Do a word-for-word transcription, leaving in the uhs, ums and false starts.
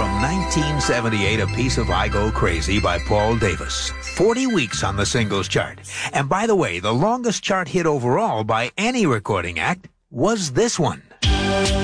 From nineteen seventy-eight, A Piece of I Go Crazy by Paul Davis. forty weeks on the singles chart. And by the way, the longest chart hit overall by any recording act was this one.